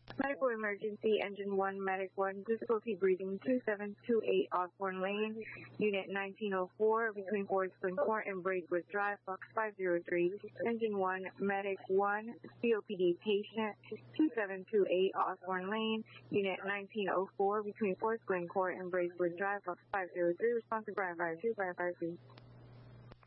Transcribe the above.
Medical emergency, engine 1, medic 1, difficulty breathing 2728 Osborne Lane, unit 1904, between Forest Glen Court and Braidwood Drive, box 503, engine 1, medic 1, COPD patient 2728 Osborne Lane, unit 1904, between Forest Glen Court and Braidwood Drive, box 503, responsive firefighter 2, firefighter 3.